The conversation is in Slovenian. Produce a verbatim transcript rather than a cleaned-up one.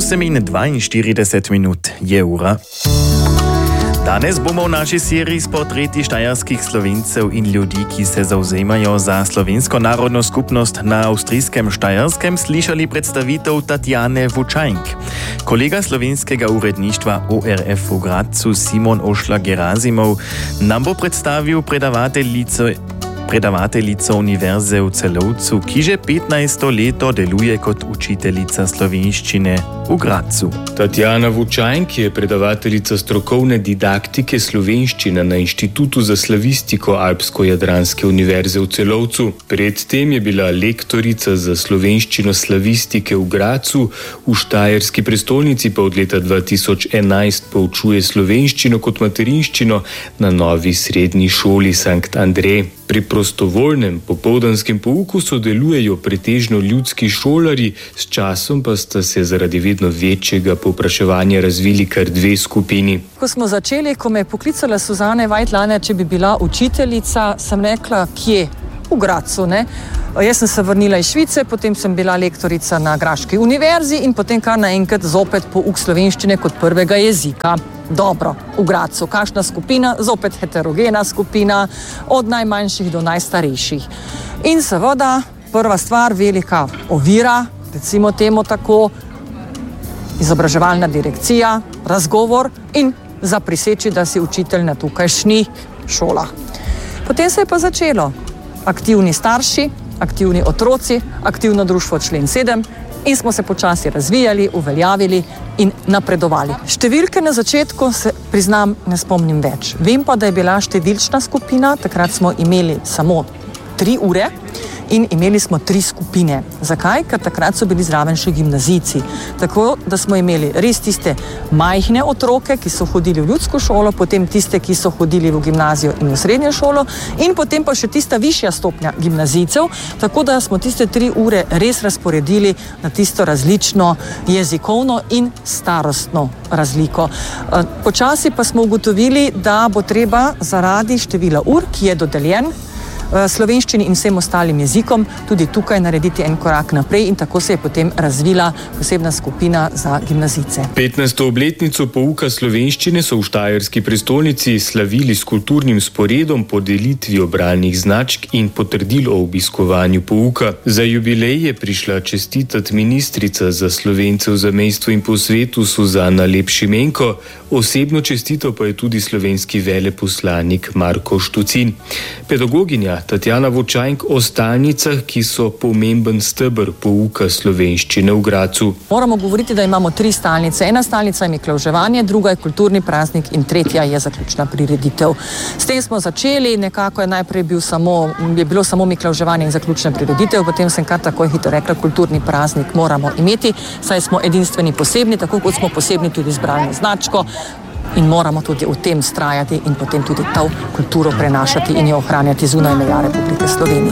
osem in dvainštirideset minut je ura. Danes bomo v naši seriji s portreti štajerskih Slovencev in ljudi, ki se zavzemajo za slovensko narodno skupnost na avstrijskem Štajerskem, slišali predstavitev Tatjane Vučajnk. Kolega slovenskega uredništva O R F v Gradcu Simon Ošla-Gerazimov nam bo predstavil predavateljico predavateljico Univerze v Celovcu, ki že petnajsto leto deluje kot učiteljica slovenščine v Gradcu. Tatjana Vučajnk je predavateljica strokovne didaktike slovenščine na Inštitutu za slavistiko Alpsko-Jadranske univerze v Celovcu. Predtem je bila lektorica za slovenščino slavistike v Gradcu, v štajerski prestolnici pa od leta dva tisoč enajst poučuje slovenščino kot materinščino na novi srednji šoli Sankt Andrej. Pri prostovoljnem popoldanskem pouku sodelujejo pretežno ljudski šolarji, s časom pa sta se zaradi vedno večjega povpraševanja razvili kar dve skupini. Ko smo začeli, ko me je poklicala Suzana Vajtlane, če bi bila učiteljica, sem rekla, kje? V Gradcu, ne? Jaz sem se vrnila iz Švice, potem sem bila lektorica na Graški univerzi in potem kar naenkrat zopet pouk slovenščine kot prvega jezika. Dobro, v Gradcu, kakšna skupina, zopet heterogena skupina, od najmanjših do najstarejših. In seveda, prva stvar, velika ovira, recimo temu tako, izobraževalna direkcija, razgovor in zapriseči, da si učitelj na tukajšnjih šolah. Potem se je pa začelo. Aktivni starši, aktivni otroci, aktivno društvo člen sedem in smo se počasi razvijali, uveljavili in napredovali. Številke na začetku se, priznam, ne spomnim več. Vem pa, da je bila številčna skupina, takrat smo imeli samo tri ure in imeli smo tri skupine. Zakaj? Ker takrat so bili zraven še gimnazijci. Tako, da smo imeli res tiste majhne otroke, ki so hodili v ljudsko šolo, potem tiste, ki so hodili v gimnazijo in v srednjo šolo in potem pa še tista višja stopnja gimnazijcev, tako da smo tiste tri ure res razporedili na tisto različno jezikovno in starostno razliko. Počasi pa smo ugotovili, da bo treba zaradi števila ur, ki je dodeljen slovenščini in vsem ostalim jezikom, tudi tukaj narediti en korak naprej in tako se je potem razvila posebna skupina za gimnazijce. petnajsto obletnico pouka slovenščine so v štajerski prestolnici slavili s kulturnim sporedom, podelitvijo bralnih značk in potrdil o obiskovanju pouka. Za jubilej je prišla čestitati ministrica za Slovence v zamejstvu in po svetu Suzana Lep-Šimenko, osebno čestitev pa je tudi slovenski veleposlanik Marko Štucin. Pedagoginja Tatjana Vučajnk o stalnicah, ki so pomemben steber pouka slovenščine v Gradcu. Moramo govoriti, da imamo tri stalnice. Ena stalnica je miklavževanje, druga je kulturni praznik in tretja je zaključna prireditev. S tem smo začeli, nekako je najprej bil samo, je bilo samo miklavževanje in zaključna prireditev, potem sem kar takoj hitro rekla, kulturni praznik moramo imeti, saj smo edinstveni posebni, tako kot smo posebni tudi z bralno značko. In moramo tudi v tem vztrajati in potem tudi to kulturo prenašati in jo ohranjati zunaj meja Republike Slovenije.